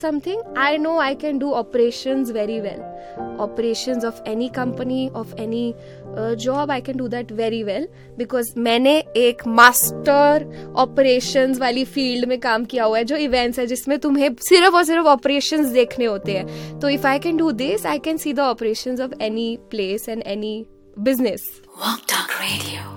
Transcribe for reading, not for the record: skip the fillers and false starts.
something, I know I can do operations very well. Operations of any company, of any job, I can do that very well because मैंने एक master operations वाली field में काम किया हुआ है जो इवेंट्स है जिसमें तुम्हें सिर्फ और सिर्फ ऑपरेशंस देखने होते हैं. तो if I can do this, I can see the operations of any place and any business. Walk Talk Radio.